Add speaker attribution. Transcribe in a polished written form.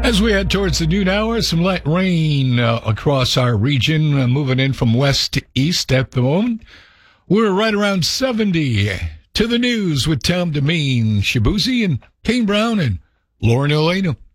Speaker 1: As we head towards the noon hour, some light rain across our region, moving in from west to east at the moment. We're right around 70. To the news with Tom Demeen, Shabuzi, and Kane Brown, and Lauren Elena.